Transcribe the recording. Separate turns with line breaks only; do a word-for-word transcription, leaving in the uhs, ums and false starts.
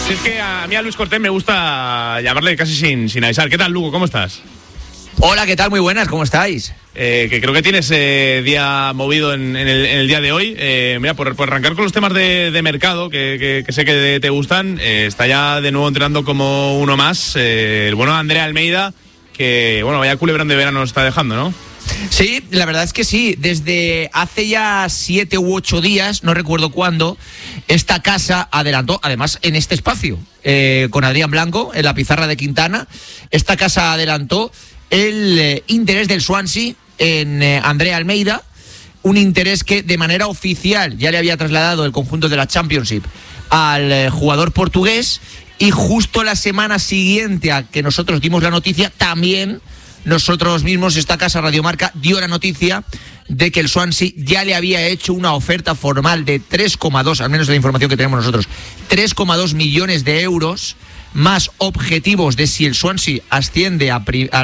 Si es que a mí a Luis Cortés me gusta llamarle casi sin, sin avisar. ¿Qué tal, Lugo? ¿Cómo estás?
Hola, ¿qué tal? Muy buenas, ¿cómo estáis?
Eh, que creo que tienes eh, día movido en, en, el, en el día de hoy. Eh, mira, por, por arrancar con los temas de, de mercado, que, que, que sé que te gustan, eh, está ya de nuevo entrenando como uno más, eh, el bueno Andrea Almeida, que, bueno, vaya culebrón de verano nos está dejando, ¿no?
Sí, la verdad es que sí. Desde hace ya siete u ocho días, no recuerdo cuándo, esta casa adelantó, además en este espacio, eh, con Adrián Blanco, en la pizarra de Quintana, esta casa adelantó el eh, interés del Swansea en eh, Andrea Almeida, un interés que de manera oficial ya le había trasladado el conjunto de la Championship al eh, jugador portugués, y justo la semana siguiente a que nosotros dimos la noticia, también nosotros mismos, esta casa Radiomarca, dio la noticia de que el Swansea ya le había hecho una oferta formal de tres coma dos, al menos la información que tenemos nosotros, tres coma dos millones de euros, más objetivos de si el Swansea asciende a, a